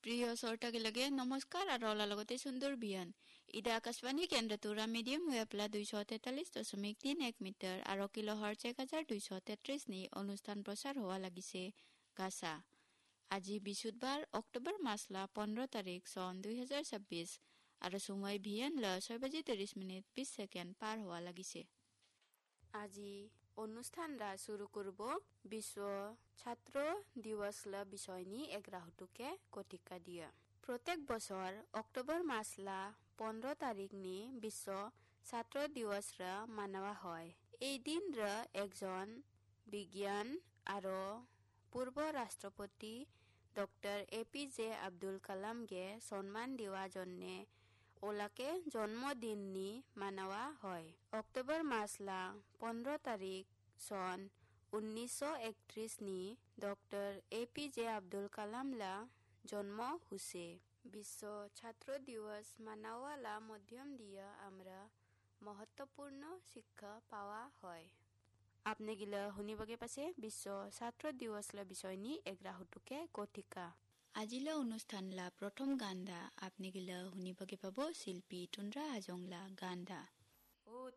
প্ৰিয় শ্ৰোতাগিলাকে নমস্কাৰ আৰু অলাৰ লগতে সুন্দৰ বিয়ান ইদা আকাশবাণী কেন্দ্ৰটোৰা মিডিয়াম ৱেভলা 243.31 মিটাৰ আৰু কিলোহাৰ্টজ 1233 নি অনুষ্ঠান প্ৰচাৰ হোৱা লাগিছে গাছা আজি বৃহস্পতিবাৰ অক্টোবৰ মাসলা 15 তাৰিখ সন 2026 আৰু সময় ভিয়ান ল 6:30 পাৰ হোৱা লাগিছে আজি অনুষ্ঠান রা শুরু করব বিশ্ব ছাত্র দিবস লা বিষয় নি এগ্রাহটুকে কটিকা দিয়া প্রত্যেক বছর অক্টোবর মাসলা 15 তারিখ নি বিশ্ব ছাত্র দিবস রা মানাওয়া হয় এই দিন রা একজন বিজ্ঞান আর পূর্ব রাষ্ট্রপতি ডক্টর এপিজে আব্দুল কালাম গে সম্মান দেওয়া জন্যে ওলাকে জন্মদিন নি মানাওয়া হয় অক্টোবর মাসলা 15 তারিখ সন 1931 নি ডক্টর এপিজে আব্দুল কালাম লা জন্ম হুসে বিশ্ব ছাত্র দিবস মানাওয়ালা মধ্যম দিয়া আমরা মহত্বপূর্ণ শিক্ষা পাওয়া হয় আপনি গিলা শুনিবগে পাছে বিশ্ব ছাত্র দিবস লা বিষয় নি এগ্রাহটুকে কঠিকা আজিলা অনুষ্ঠান লা প্রথম গানদা আপনি গিলা শুনিবগে পাব শিল্পী তুন্দ্রা হাজংলা গানদা ও